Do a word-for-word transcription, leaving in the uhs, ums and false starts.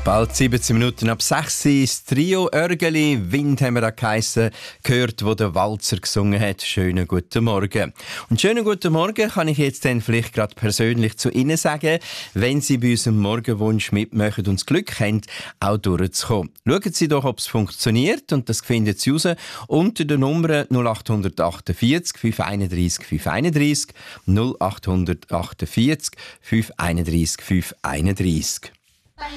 Bald siebzehn Minuten ab sechs Uhr, das Trio Örgeli, Wind haben wir da geheissen, gehört, wo der Walzer gesungen hat. Schönen guten Morgen. Und schönen guten Morgen kann ich jetzt dann vielleicht gerade persönlich zu Ihnen sagen, wenn Sie bei unserem Morgenwunsch mitmachen und das Glück haben, auch durchzukommen. Schauen Sie doch, ob es funktioniert, und das finden Sie raus unter der Nummer null acht achtundvierzig, fünf einunddreißig, fünf einunddreißig, null acht achtundvierzig, fünf einunddreißig, fünf einunddreißig.